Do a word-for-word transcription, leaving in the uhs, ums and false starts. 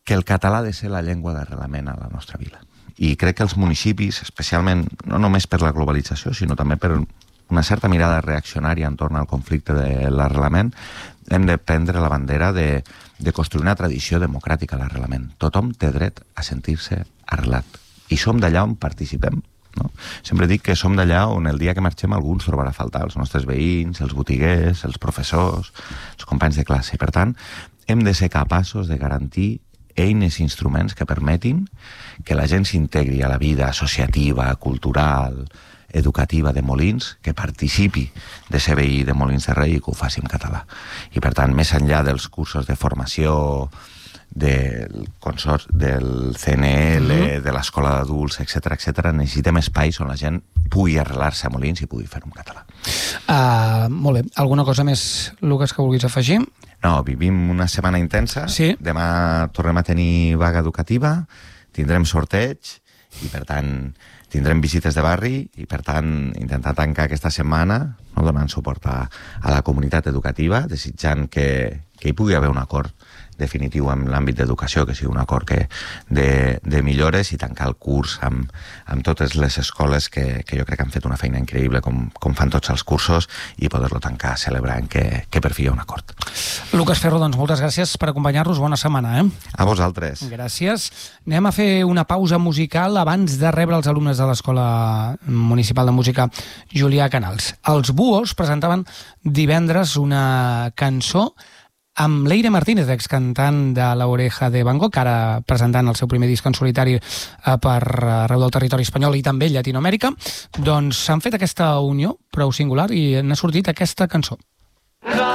que el català ha de ser la llengua d'arrelament a la nostra vila. I crec que els municipis, especialment, no només per la globalització, sinó també per una certa mirada reaccionària entorn al conflicte de l'arrelament, hem de prendre la bandera de, de construir una tradició democràtica a l'arrelament. Tothom té dret a sentir-se arrelat. I som d'allà on participem. No? Sempre dic que som d'allà on el dia que marxem algú ens trobarà a faltar, els nostres veïns, els botiguers, els professors, els companys de classe. Per tant, hem de ser capaços de garantir eines i instruments que permetin que la gent s'integri a la vida associativa, cultural, educativa de Molins, que participi de ser veí de Molins de Rei i que ho faci en català. I per tant, més enllà dels cursos de formació del consort, del C N L, mm-hmm. de l'escola d'adults, etcètera, etcètera, necessitem espais on la gent pugui arrelar-se a Molins i pugui fer-ho en català. Uh, molt bé. Alguna cosa més, Lucas, que vulguis afegir? No, vivim una setmana intensa. Sí. Demà tornem a tenir vaga educativa, tindrem sorteig i, per tant, tindrem visites de barri i, per tant, intentar tancar aquesta setmana no, donant suport a, a la comunitat educativa, desitjant que, que hi pugui haver un acord definitiu en l'àmbit d'educació, que sigui un acord que de, de millores i tancar el curs amb, amb totes les escoles que, que jo crec que han fet una feina increïble com, com fan tots els cursos i poder-lo tancar celebrant que, que per fi hi ha un acord. Lucas Ferro, doncs moltes gràcies per acompanyar-nos. Bona setmana, eh? A vosaltres. Gràcies. Anem a fer una pausa musical abans de rebre els alumnes de l'Escola Municipal de Música Julià Canals. Els Buhos presentaven divendres una cançó amb Leire Martínez, excantant de La Oreja de Van Gogh, ara presentant el seu primer disc en solitari per arreu del territori espanyol i també Llatinoamèrica, doncs s'han fet aquesta unió prou singular i n'ha sortit aquesta cançó.